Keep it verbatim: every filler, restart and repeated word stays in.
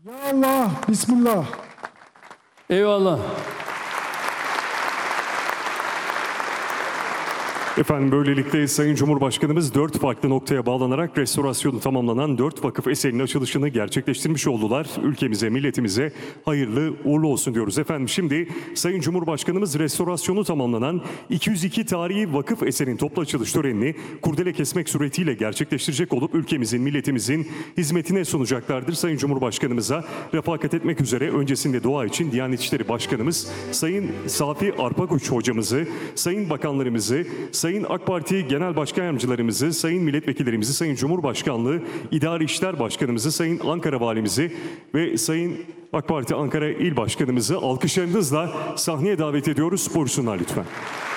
Ya Allah, Bismillah. Eyvallah. Efendim böylelikle Sayın Cumhurbaşkanımız dört farklı noktaya bağlanarak restorasyonu tamamlanan dört vakıf eserinin açılışını gerçekleştirmiş oldular. Ülkemize, milletimize hayırlı uğurlu olsun diyoruz. Efendim şimdi Sayın Cumhurbaşkanımız restorasyonu tamamlanan iki yüz iki tarihi vakıf eserin toplu açılış törenini kurdele kesmek suretiyle gerçekleştirecek olup ülkemizin, milletimizin hizmetine sunacaklardır. Sayın Cumhurbaşkanımıza refakat etmek üzere öncesinde dua için Diyanet İşleri Başkanımız Sayın Safi Arpakuç hocamızı, Sayın Bakanlarımızı, Sayın AK Parti Genel Başkan Yardımcılarımızı, Sayın Milletvekillerimizi, Sayın Cumhurbaşkanlığı İdari İşler Başkanımızı, Sayın Ankara Valimizi ve Sayın AK Parti Ankara İl Başkanımızı alkışlarınızla sahneye davet ediyoruz. Buyursunlar lütfen.